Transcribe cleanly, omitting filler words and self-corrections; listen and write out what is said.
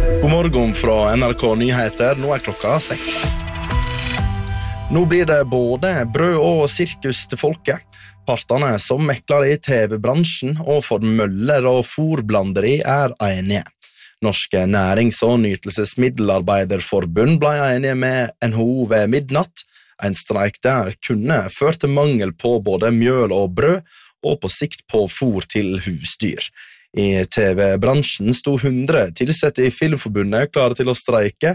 God morgen fra NRK Nyheter, nå klokka 6. Nå blir det både brød og sirkus til folket. Partene som mekler i TV-bransjen og for møller og fôrblanderi enige. Norske Nærings- og Nytelsesmiddelarbeiderforbund ble enige med NHO ved midnatt. En streik der kunne ført til mangel på både mjøl og brød, og på sikt på fôr til husdyr. I TV-bransjen sto 100 tilsette i Filmforbundet klare til å streike,